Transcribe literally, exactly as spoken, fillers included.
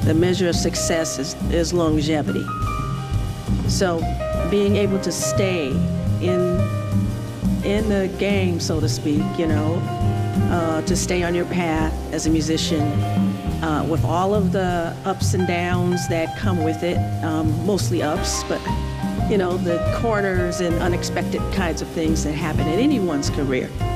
the measure of success is, is longevity. So being able to stay in, in the game, so to speak, you know, uh, to stay on your path as a musician, uh, with all of the ups and downs that come with it, um, mostly ups, but you know, the corners and unexpected kinds of things that happen in anyone's career.